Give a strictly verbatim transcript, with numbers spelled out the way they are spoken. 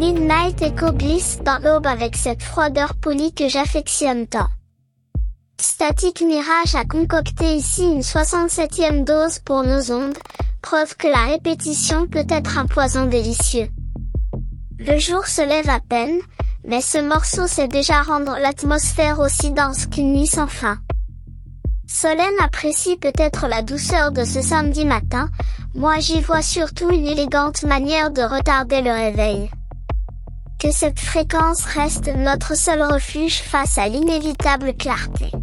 Midnight Echo glisse dans l'aube avec cette froideur polie que j'affectionne tant. Static Mirage a concocté ici une soixante-septième dose pour nos ondes, preuve que la répétition peut être un poison délicieux. Le jour se lève à peine, mais ce morceau sait déjà rendre l'atmosphère aussi dense qu'une nuit sans fin. Solène apprécie peut-être la douceur de ce samedi matin, moi j'y vois surtout une élégante manière de retarder le réveil. Que cette fréquence reste notre seul refuge face à l'inévitable clarté.